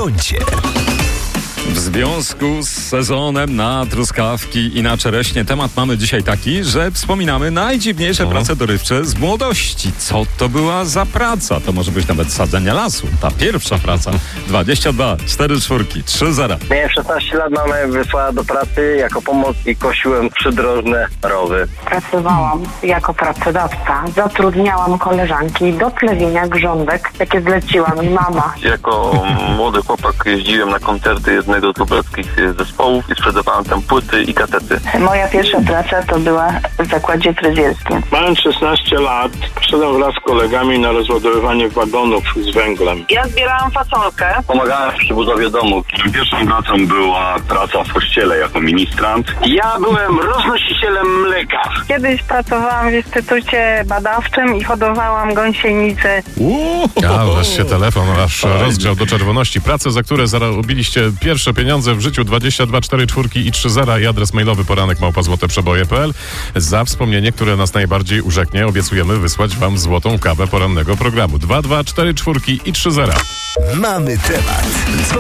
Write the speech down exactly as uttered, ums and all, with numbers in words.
koncie. W związku z sezonem na truskawki i na czereśnie temat mamy dzisiaj taki, że wspominamy najdziwniejsze o. prace dorywcze z młodości. Co to była za praca? To może być nawet sadzenie lasu. Ta pierwsza praca. dwadzieścia dwa, cztery czwórki, trzy zera. Miałem szesnaście lat, mama mnie wysłała do pracy jako pomoc i kosiłem przydrożne rowy. Pracowałam jako pracodawca. Zatrudniałam koleżanki do plewienia grządek, jakie zleciła mi mama. Jako młody chłopak jeździłem na koncerty jednego z lubelskich zespołów i sprzedawałem tam płyty i kasety. Moja pierwsza praca to była w zakładzie fryzjerskim. Mając szesnaście lat, poszedłem wraz z kolegami na rozładowywanie wagonów z węglem. Ja zbierałam fasolkę. Pomagałem przy budowie domu. Pierwszą pracą była praca w kościele jako ministrant. Ja byłem roznosicielem mleka. Kiedyś pracowałam w instytucie badawczym i hodowałam gąsienice. A, wreszcie telefon, aż rozgrzał do czerwoności. Prace, za które zarobiliście pierwsze pieniądze w życiu, dwadzieścia dwa, cztery czwórki i trzy zera i adres mailowy poranek małpa złote przeboje kropka p l. Za wspomnienie, które nas najbardziej urzeknie, obiecujemy wysłać wam złotą kawę porannego programu. dwa, dwa, cztery czwórki i trzy zera. Mamy temat.